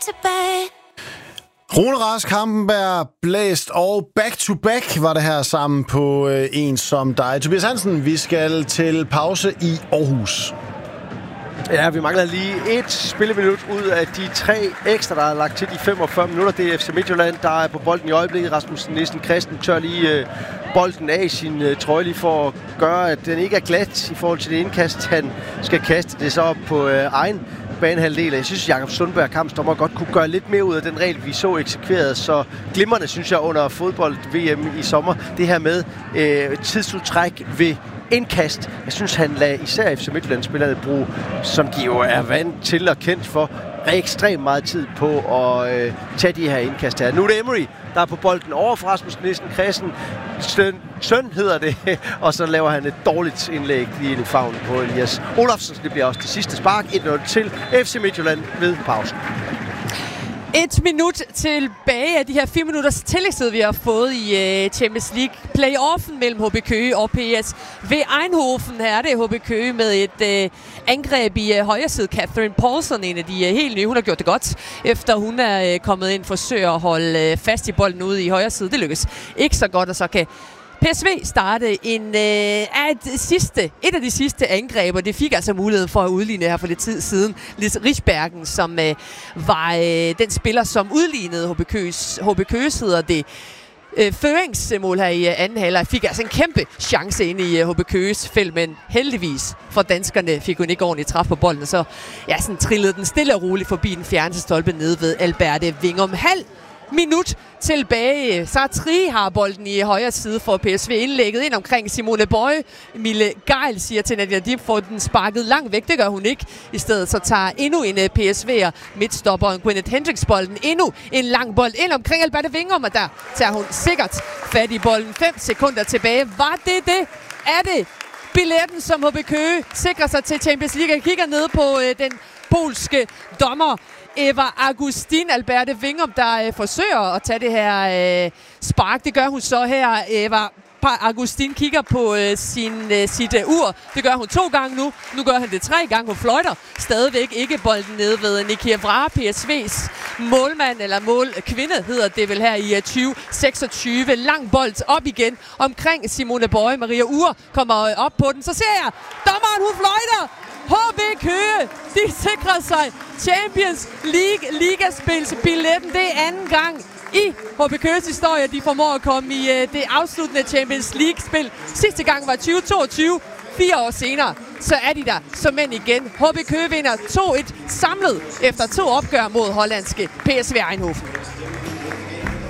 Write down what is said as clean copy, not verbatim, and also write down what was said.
Rune Rask, Hampenberg, Blæst og Back to Back var det her sammen på En som dig. Tobias Hansen, vi skal til pause i Aarhus. Ja, vi mangler lige et spilleminut ud af de 3 ekstra, der er lagt til de 45 minutter. Det er FC Midtjylland, der er på bolden i øjeblikket. Rasmus Nielsen Christen tør lige bolden af sin trøje lige for at gøre, at den ikke er glat i forhold til det indkast. Han skal kaste det så op på egen banehalvdel. Jeg synes, Jakob Sundberg, kampsdommer, godt kunne gøre lidt mere ud af den regel, vi så eksekveret. Så glimrende, synes jeg, under fodbold-VM i sommer. Det her med tidsudtræk ved indkast. Jeg synes, han lader især FC Midtjylland-spillerne bruge, som de jo er vant til og kendt for, ekstremt meget tid på at tage de her indkast her. Nu er det Emery, der er på bolden over for Rasmus Nielsen Christen. Søn hedder det, og så laver han et dårligt indlæg lige i favnen på Elias Olafsen. Det bliver også det sidste spark. 1-0 til FC Midtjylland ved pausen. 1 minut tilbage af de her 4 minutters tillægstid, vi har fået i Champions League. Playoffen mellem HB Køge og PSV Eindhoven. Her er det HB Køge med et angreb i højre side. Catherine Paulson, en af de helt nye. Hun har gjort det godt, efter hun er kommet ind, forsøger at holde fast i bolden ude i højre side. Det lykkes ikke så godt, og så kan PSV starte et af de sidste angreb, og det fik altså muligheden for at udligne her for lidt tid siden. Lis Rigsbergen, som var den spiller, som udlignede HB Køges hedder det. Føringsmål her i anden halvleg fik altså en kæmpe chance ind i HB Køges felt, men heldigvis for danskerne fik hun ikke ordentligt træf på bolden, så sådan trillede den stille og roligt forbi den fjerneste stolpe nede ved Alberte Vingum. Halv minut tilbage. Sartri har bolden i højre side for PSV, indlægget ind omkring Simone Bøje. Mille Geil siger til Nadia Dip, får den sparket langt væk. Det gør hun ikke. I stedet så tager endnu en PSV'er midtstopperen Gwyneth Hendricks bolden. Endnu en lang bold ind omkring Alberte Vingum, og der tager hun sikkert fat i bolden. 5 sekunder tilbage. Var det? Er det billetten, som HB Køge sikrer sig til Champions League? Jeg kigger ned på den polske dommer Eva Augustin Alberte Vingum, der forsøger at tage det her spark. Det gør hun så her. Eva Augustin kigger på sit ur. Det gør hun 2 gange nu. Nu gør han det 3 gange. Hun fløjter stadigvæk ikke bolden nede ved Niki Evra, PSV's målmand, eller målkvinde hedder det vel her i 2026. Lang bold op igen omkring Simone Bøje. Maria Ure kommer op på den. Så ser jeg dommeren, hun fløjter. HB Køge, de sikrer sig Champions League ligaspilsbilletten. Det er anden gang i HB Køges historie, de formår at komme i det afsluttende Champions League-spil. Sidste gang var 2022. 4 år senere, så er de der som mænd igen. HB Køge vinder 2-1 samlet efter 2 opgør mod hollandske PSV Eindhoven.